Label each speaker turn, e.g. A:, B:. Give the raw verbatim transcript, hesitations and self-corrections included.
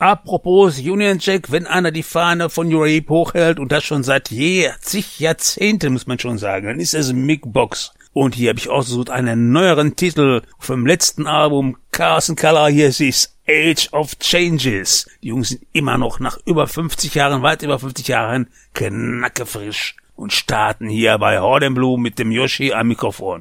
A: Apropos Union Jack, wenn einer die Fahne von New Rape hochhält und das schon seit je, zig Jahrzehnten, muss man schon sagen, dann ist es Mick Box. Und hier habe ich ausgesucht einen neueren Titel vom letzten Album Chaos and Color. Hier ist Age of Changes. Die Jungs sind immer noch nach über fünfzig Jahren, weit über fünfzig Jahren, knackefrisch und starten hier bei Horde and Blue mit dem Yoshi am Mikrofon.